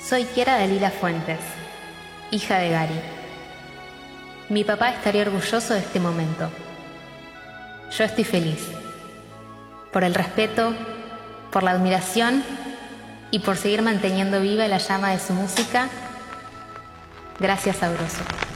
Soy Kiara Dalila Fuentes, hija de Gary. Mi papá estaría orgulloso de este momento. Yo estoy feliz. Por el respeto, por la admiración y por seguir manteniendo viva la llama de su música. Gracias, Sabroso.